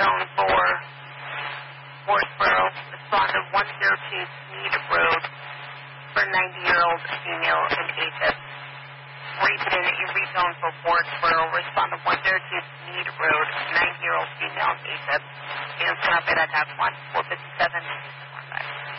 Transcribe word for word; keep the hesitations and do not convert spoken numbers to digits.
zone for Foresboro. Respond to one zero two Mead Road for ninety-year-old female in A Fib. Repeat it, you rezone for Foresboro. Respond to one zero two Mead Road, ninety-year-old female in A Fib. Units cannot be at one, four fifty-seven.